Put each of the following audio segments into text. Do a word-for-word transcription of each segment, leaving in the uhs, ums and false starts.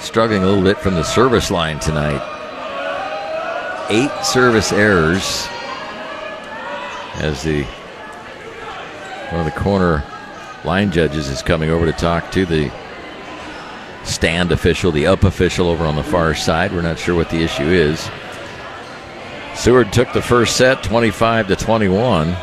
struggling a little bit from the service line tonight. Eight service errors as the one of the corner line judges is coming over to talk to the stand official, the up official over on the far side. We're not sure what the issue is. Seward took the first set, twenty-five to twenty-one.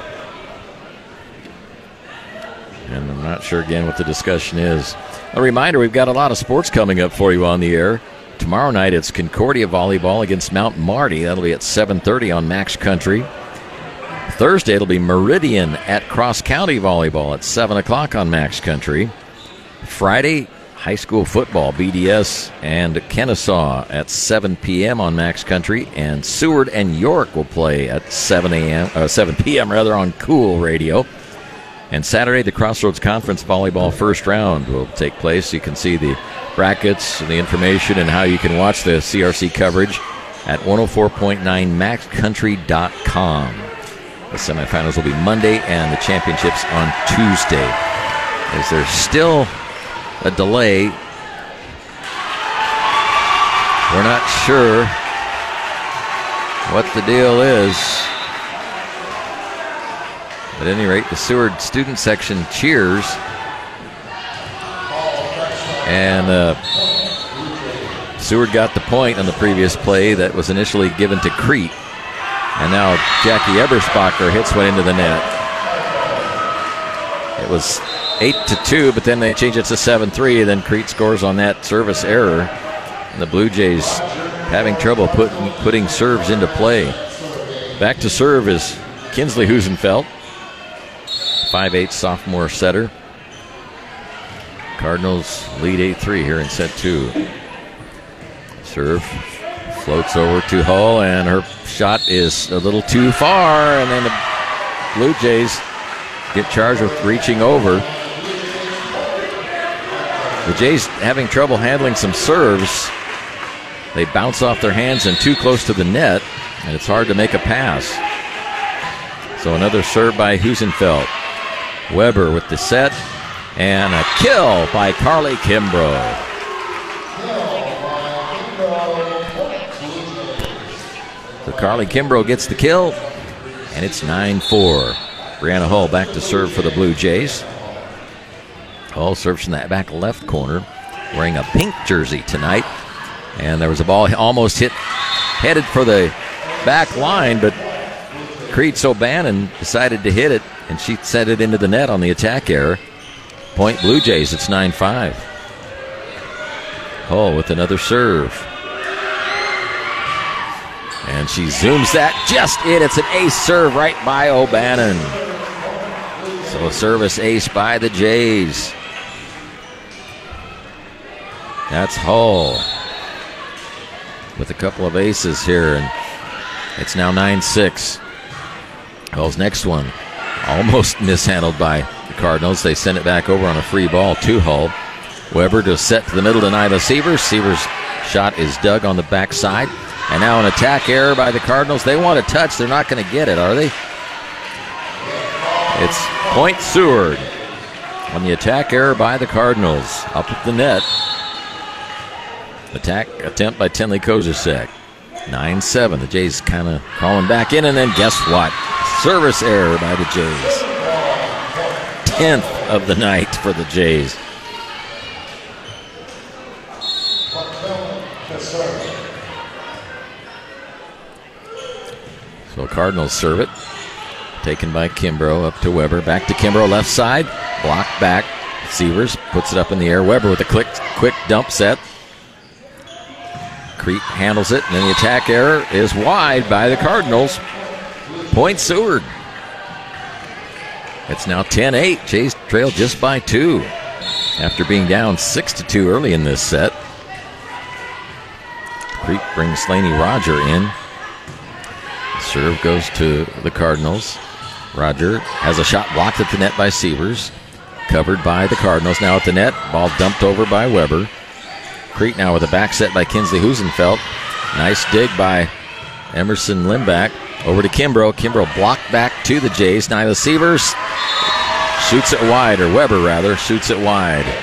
And I'm not sure again what the discussion is. A reminder, we've got a lot of sports coming up for you on the air. Tomorrow night it's Concordia Volleyball against Mount Marty. That'll be at seven thirty on Max Country. Thursday it'll be Meridian at Cross County Volleyball at seven o'clock on Max Country. Friday, high school football, B D S and Kennesaw at seven p.m. on Max Country. And Seward and York will play at seven a.m. Uh, seven p.m. rather on Cool Radio. And Saturday, the Crossroads Conference Volleyball first round will take place. You can see the brackets and the information and how you can watch the C R C coverage at one oh four point nine max country dot com. The semifinals will be Monday and the championships on Tuesday. Is there still a delay? We're not sure what the deal is. At any rate, the Seward student section cheers. And uh, Seward got the point on the previous play that was initially given to Crete. And now Jackie Eberspacher hits one into the net. It was eight to two, but then they change it to seven three. Then Crete scores on that service error. And the Blue Jays having trouble putting, putting serves into play. Back to serve is Kinsley Husenfeld. five eight sophomore setter. Cardinals lead eight three here in set two. Serve floats over to Hull, and her shot is a little too far, and then the Blue Jays get charged with reaching over. The Jays having trouble handling some serves. They bounce off their hands and too close to the net, and it's hard to make a pass. So another serve by Husenfeld. Weber with the set, and a kill by Carly Kimbrough. So Carly Kimbrough gets the kill, and it's nine four. Brianna Hull back to serve for the Blue Jays. Hull serves from that back left corner, wearing a pink jersey tonight. And there was a ball almost hit, headed for the back line, but Crete O'Bannon decided to hit it, and she sent it into the net on the attack error. Point Blue Jays, it's nine five. Hull with another serve. And she zooms that just in. It's an ace serve right by O'Bannon. So a service ace by the Jays. That's Hull with a couple of aces here, and it's now nine six. Hull's next one almost mishandled by the Cardinals. They send it back over on a free ball to Hull. Weber to set to the middle to Nyla Sievers. Sievers' shot is dug on the backside. And now an attack error by the Cardinals. They want to touch. They're not going to get it, are they? It's Point Seward on the attack error by the Cardinals. Up at the net. Attack attempt by Tenley Kozasek. nine seven. The Jays kind of crawling back in, and then guess what? Service error by the Jays. tenth of the night for the Jays. So Cardinals serve it. Taken by Kimbrough up to Weber. Back to Kimbrough, left side. Blocked back. Sievers puts it up in the air. Weber with a quick, quick dump set. Crete handles it, and then the attack error is wide by the Cardinals. Point Seward. It's now ten eight. Jays trail just by two after being down six to two early in this set. Crete brings Laney Roger in. Serve goes to the Cardinals. Roger has a shot blocked at the net by Sievers. Covered by the Cardinals. Now at the net. Ball dumped over by Weber. Crete now with a back set by Kinsley Husenfeld. Nice dig by Emerson Limbach. Over to Kimbrough. Kimbrough blocked back to the Jays. Nyla Sievers shoots it wide, or Weber rather, shoots it wide.